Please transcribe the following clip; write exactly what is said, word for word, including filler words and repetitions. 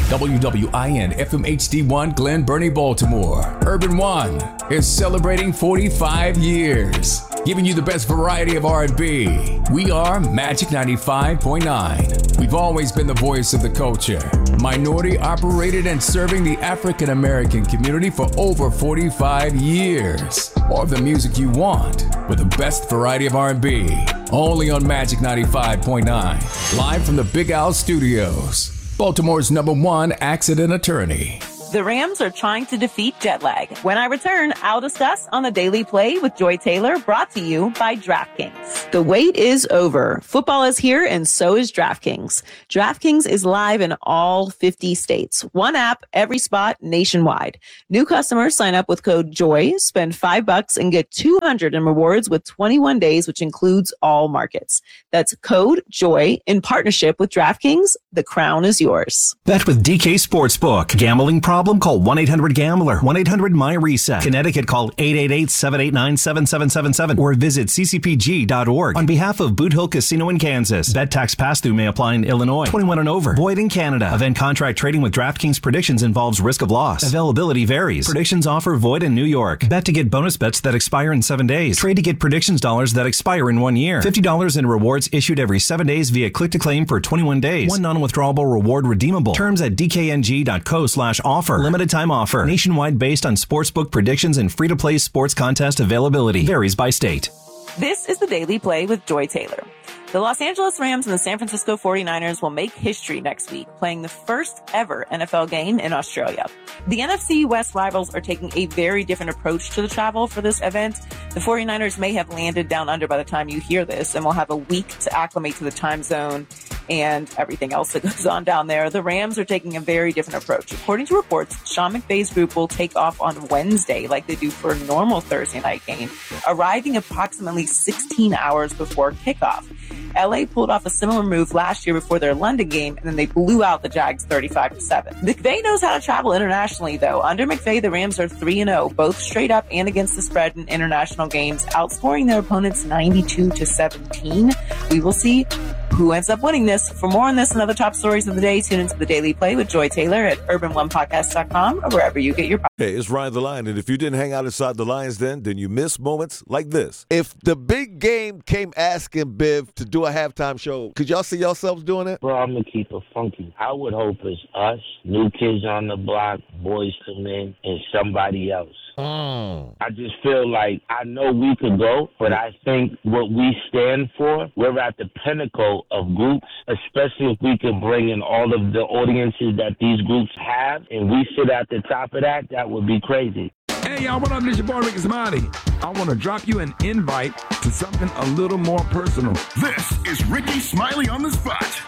W W I N F M H D one Glen Burnie, Baltimore. Urban One is celebrating forty-five years, giving you the best variety of R and B. We are Magic ninety-five point nine. We've always been the voice of the culture. Minority operated and serving the African American community for over forty-five years. More of the music you want with the best variety of R and B. Only on Magic ninety-five point nine. Live from the Big Al Studios. Baltimore's number one accident attorney. The Rams are trying to defeat jet lag. When I return, I'll discuss on the Daily Play with Joy Taylor, brought to you by DraftKings. The wait is over. Football is here, and so is DraftKings. DraftKings is live in all fifty states. One app, every spot, nationwide. New customers sign up with code JOY, spend five bucks, and get two hundred in rewards with twenty-one days, which includes all markets. That's code JOY in partnership with DraftKings. The crown is yours. Bet with D K Sportsbook. Gambling problem? Call one eight hundred gambler. one eight hundred my reset. Connecticut, call eight eight eight, seven eight nine, seven seven seven seven or visit c c p g dot org. On behalf of Boot Hill Casino in Kansas, bet tax pass-through may apply in Illinois. twenty-one and over. Void in Canada. Event contract trading with DraftKings Predictions involves risk of loss. Availability varies. Predictions offer void in New York. Bet to get bonus bets that expire in seven days. Trade to get predictions dollars that expire in one year. fifty dollars in rewards issued every seven days via click to claim for twenty-one days. One non-withdrawable reward redeemable. Terms at d k n g dot co slash offer. Limited time offer. Nationwide based on sportsbook predictions and free-to-play sports contest availability. Varies by state. This is the Daily Play with Joy Taylor. The Los Angeles Rams and the San Francisco forty-niners will make history next week, playing the first ever N F L game in Australia. The N F C West rivals are taking a very different approach to the travel for this event. The forty-niners may have landed down under by the time you hear this, and will have a week to acclimate to the time zone and everything else that goes on down there. The Rams are taking a very different approach. According to reports, Sean McVay's group will take off on Wednesday like they do for a normal Thursday night game, arriving approximately sixteen hours before kickoff. L A pulled off a similar move last year before their London game, and then they blew out the Jags thirty-five to seven. McVay knows how to travel internationally, though. Under McVay, the Rams are three and oh, both straight up and against the spread in international games, outscoring their opponents ninety-two to seventeen. We will see who ends up winning this. For more on this and other top stories of the day, tune into the Daily Play with Joy Taylor at urban one podcast dot com or wherever you get your podcasts. Hey, it's Ryan the Lion, and if you didn't hang out inside the Lions Den, then you miss moments like this. If the big game came asking Biv to do a halftime show, could y'all see yourselves doing it? Bro, I'm going to keep it funky. I would hope it's us, New Kids on the Block, Boys to Men, and somebody else. Mm. I just feel like I know we could go, but I think what we stand for, we're at the pinnacle of groups, especially if we could bring in all of the audiences that these groups have, and we sit at the top of that, that would be crazy. Hey, y'all, what up? This your boy, Ricky Smiley. I want to drop you an invite to something a little more personal. This is Ricky Smiley on the Spot.